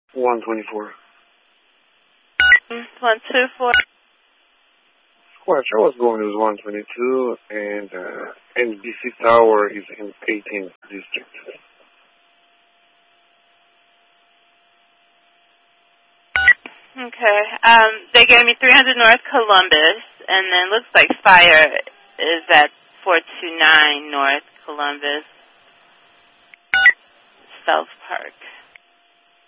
124. 124. Squatch, I was going to 122, and NBC Tower is in 18th District. Okay. They gave me 300 North Columbus, and then looks like fire is at 429 North Columbus, South Park.